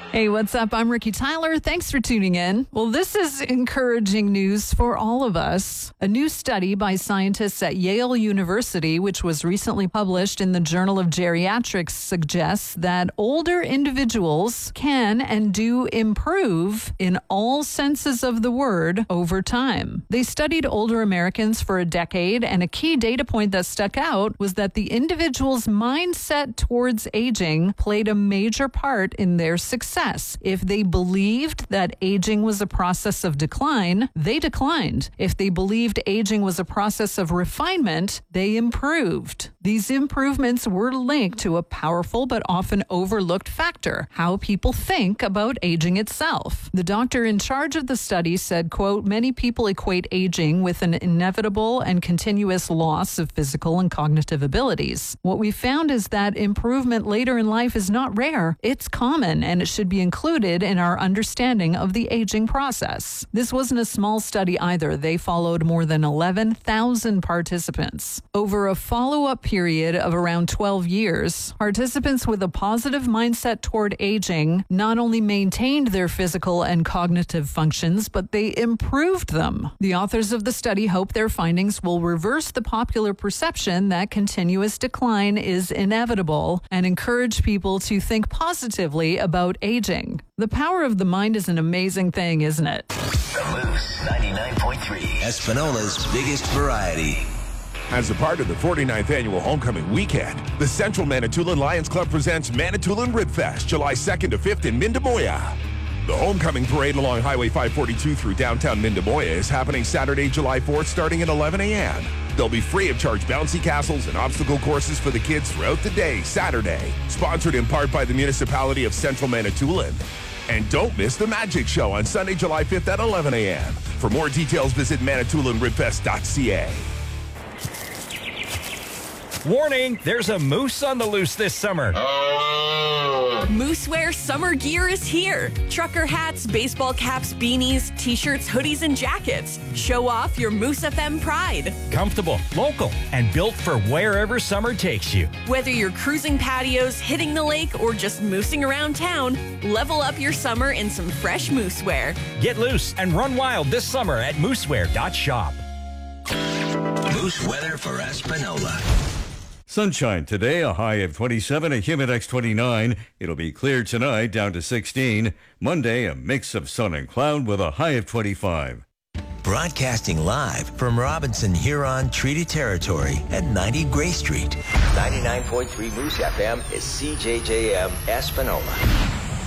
Hey, what's up? I'm Ricky Tyler. Thanks for tuning in. Well, this is encouraging news for all of us. A new study by scientists at Yale University, which was recently published in the Journal of Geriatrics, suggests that older individuals can and do improve in all senses of the word over time. They studied older Americans for a decade, and a key data point that stuck out was that the individual's mindset towards aging played a major part in their success. If they believed that aging was a process of decline, they declined. If they believed aging was a process of refinement, they improved. These improvements were linked to a powerful but often overlooked factor: how people think about aging itself. The doctor in charge of the study said, quote, "Many people equate aging with an inevitable and continuous loss of physical and cognitive abilities. What we found is that improvement later in life is not rare. It's common, and it should be included in our understanding of the aging process." This wasn't a small study either. They followed more than 11,000 participants. Over a follow-up period of around 12 years, participants with a positive mindset toward aging not only maintained their physical and cognitive functions, but they improved them. The authors of the study hope their findings will reverse the popular perception that continuous decline is inevitable and encourage people to think positively about aging. The power of the mind is an amazing thing, isn't it? The Moose 99.3, Espanola's biggest variety. As a part of the 49th Annual Homecoming Weekend, the Central Manitoulin Lions Club presents Manitoulin Rib Fest, July 2nd to 5th in Mindemoya. The Homecoming Parade along Highway 542 through downtown Mindemoya is happening Saturday, July 4th, starting at 11 a.m. There'll be free of charge bouncy castles and obstacle courses for the kids throughout the day, Saturday. Sponsored in part by the Municipality of Central Manitoulin. And don't miss the Magic Show on Sunday, July 5th at 11 a.m. For more details, visit manitoulinribfest.ca. Warning, there's a moose on the loose this summer. Moosewear summer gear is here. Trucker hats, baseball caps, beanies, t-shirts, hoodies, and jackets. Show off your Moose FM pride. Comfortable, local, and built for wherever summer takes you. Whether you're cruising patios, hitting the lake, or just moosing around town, level up your summer in some fresh moosewear. Get loose and run wild this summer at moosewear.shop. Moose weather for Espanola. Sunshine today, a high of 27, a humid 29. It'll be clear tonight, down to 16. Monday, a mix of sun and cloud with a high of 25. Broadcasting live from Robinson Huron Treaty Territory at 90 Gray Street. 99.3 Moose FM is CJJM Espanola.